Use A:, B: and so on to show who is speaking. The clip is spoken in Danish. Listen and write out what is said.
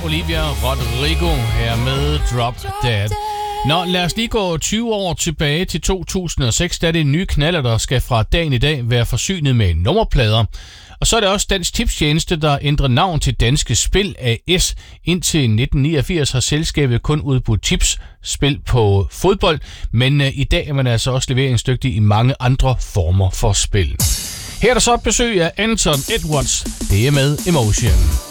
A: Olivia Rodrigo her med Drop Dead. Nå, lad os lige gå 20 år tilbage til 2006, da det nye knaller, der skal fra dagen i dag være forsynet med nummerplader. Og så er det også Dansk Tipstjeneste, der ændrer navn til Danske Spil AS. Indtil 1989 har selskabet kun udbudt tipsspil på fodbold, men i dag er man altså også leveringsdygtig i mange andre former for spil. Her er der så et besøg af Anton Edwards. Det er med Emotion.